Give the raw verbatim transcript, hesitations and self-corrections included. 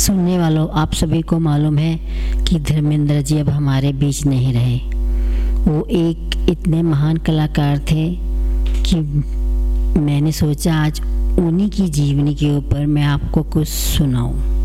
सुनने वालों, आप सभी को मालूम है कि धर्मेंद्र जी अब हमारे बीच नहीं रहे। वो एक इतने महान कलाकार थे कि मैंने सोचा आज उन्हीं की जीवनी के ऊपर मैं आपको कुछ सुनाऊं।